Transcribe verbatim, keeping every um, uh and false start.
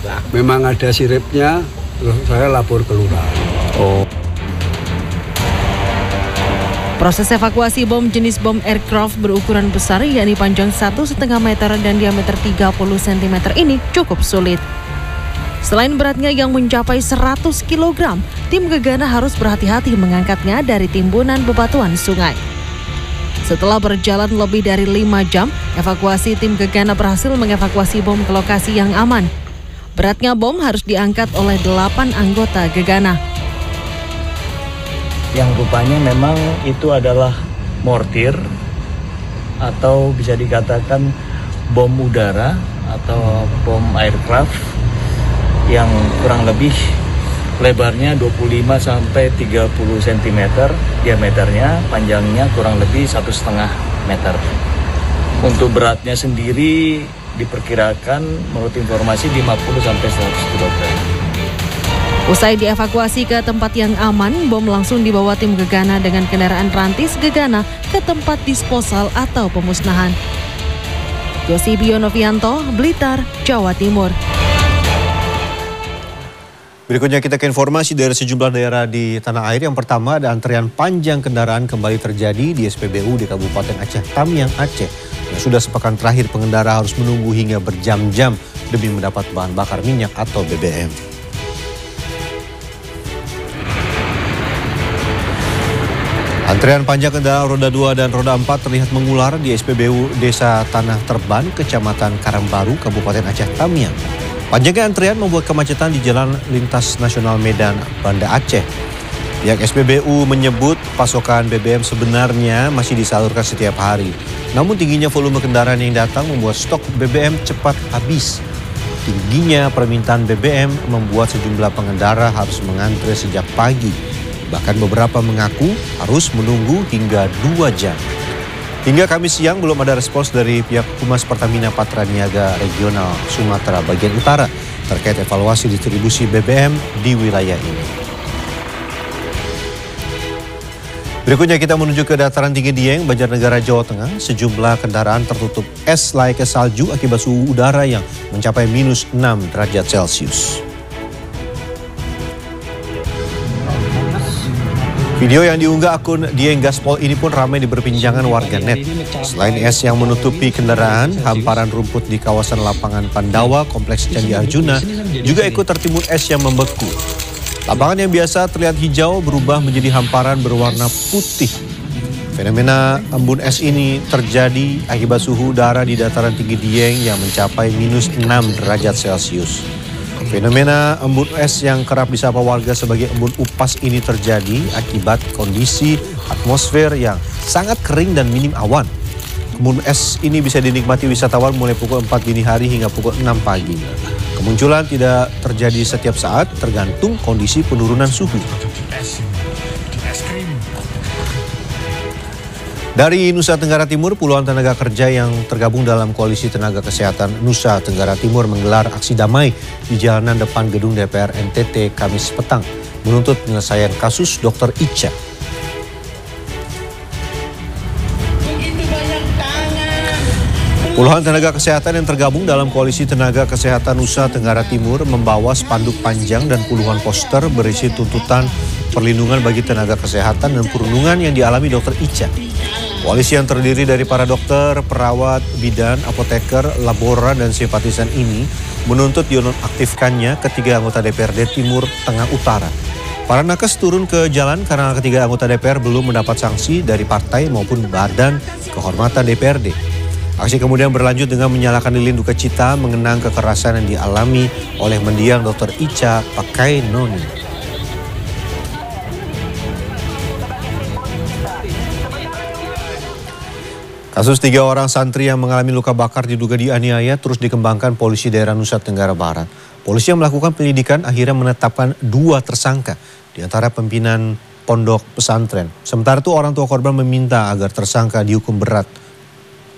Memang ada siripnya, terus saya lapor ke lurah. Oh. Proses evakuasi bom jenis bom aircraft berukuran besar, yakni panjang satu koma lima meter dan diameter tiga puluh sentimeter ini cukup sulit. Selain beratnya yang mencapai seratus kilogram, tim Gegana harus berhati-hati mengangkatnya dari timbunan bebatuan sungai. Setelah berjalan lebih dari lima jam, evakuasi tim Gegana berhasil mengevakuasi bom ke lokasi yang aman. Beratnya bom harus diangkat oleh delapan anggota Gegana. Yang rupanya memang itu adalah mortir atau bisa dikatakan bom udara atau bom aircraft yang kurang lebih lebarnya dua puluh lima sampai tiga puluh sentimeter diameternya, panjangnya kurang lebih satu setengah meter. Untuk beratnya sendiri diperkirakan menurut informasi lima puluh sampai seratus kilogram. Usai dievakuasi ke tempat yang aman, bom langsung dibawa tim Gegana dengan kendaraan rantis Gegana ke tempat disposal atau pemusnahan. Yosibio Novianto, Blitar, Jawa Timur. Berikutnya kita ke informasi dari sejumlah daerah di tanah air. Yang pertama, ada antrian panjang kendaraan kembali terjadi di S P B U di Kabupaten Aceh Tamiang, Aceh. Yang sudah sepekan terakhir pengendara harus menunggu hingga berjam-jam demi mendapat bahan bakar minyak atau B B M. Antrian panjang kendaraan roda dua dan roda empat terlihat mengular di S P B U Desa Tanah Terban, Kecamatan Karangbaru, Kabupaten Aceh Tamiang. Panjangnya antrian membuat kemacetan di Jalan Lintas Nasional Medan, Banda Aceh. Pihak S P B U menyebut pasokan B B M sebenarnya masih disalurkan setiap hari. Namun tingginya volume kendaraan yang datang membuat stok B B M cepat habis. Tingginya permintaan B B M membuat sejumlah pengendara harus mengantre sejak pagi. Bahkan beberapa mengaku harus menunggu hingga dua jam. Hingga Kamis siang belum ada respons dari pihak Humas Pertamina Patra Niaga Regional Sumatera bagian Utara terkait evaluasi distribusi B B M di wilayah ini. Berikutnya kita menuju ke dataran tinggi Dieng, Banjarnegara, Jawa Tengah. Sejumlah kendaraan tertutup es layaknya salju akibat suhu udara yang mencapai minus enam derajat Celcius. Video yang diunggah akun Dieng Gaspol ini pun ramai diperbincangan warganet. Selain es yang menutupi kendaraan, hamparan rumput di kawasan lapangan Pandawa, Kompleks Candi Arjuna juga ikut tertimbun es yang membeku. Lapangan yang biasa terlihat hijau berubah menjadi hamparan berwarna putih. Fenomena embun es ini terjadi akibat suhu udara di dataran tinggi Dieng yang mencapai minus enam derajat Celcius. Fenomena embun es yang kerap disapa warga sebagai embun upas ini terjadi akibat kondisi atmosfer yang sangat kering dan minim awan. Embun es ini bisa dinikmati wisatawan mulai pukul empat dini hari hingga pukul enam pagi. Kemunculan tidak terjadi setiap saat, tergantung kondisi penurunan suhu. Dari Nusa Tenggara Timur, puluhan tenaga kerja yang tergabung dalam Koalisi Tenaga Kesehatan Nusa Tenggara Timur menggelar aksi damai di jalanan depan gedung D P R N T T Kamis petang, menuntut penyelesaian kasus Dokter Ica. Puluhan tenaga kesehatan yang tergabung dalam Koalisi Tenaga Kesehatan Nusa Tenggara Timur membawa spanduk panjang dan puluhan poster berisi tuntutan perlindungan bagi tenaga kesehatan dan perundungan yang dialami Dokter Ica. Koalisi yang terdiri dari para dokter, perawat, bidan, apoteker, laboran, dan simpatisan ini menuntut dinonaktifkannya ketiga anggota D P R D Timur Tengah Utara. Para nakes turun ke jalan karena ketiga anggota D P R belum mendapat sanksi dari partai maupun badan kehormatan D P R D. Aksi kemudian berlanjut dengan menyalakan lilin duka cita mengenang kekerasan yang dialami oleh mendiang Dokter Ica Pakai Noni. Kasus tiga orang santri yang mengalami luka bakar diduga dianiaya terus dikembangkan polisi daerah Nusa Tenggara Barat. Polisi yang melakukan penyidikan akhirnya menetapkan dua tersangka di antara pimpinan pondok pesantren. Sementara itu orang tua korban meminta agar tersangka dihukum berat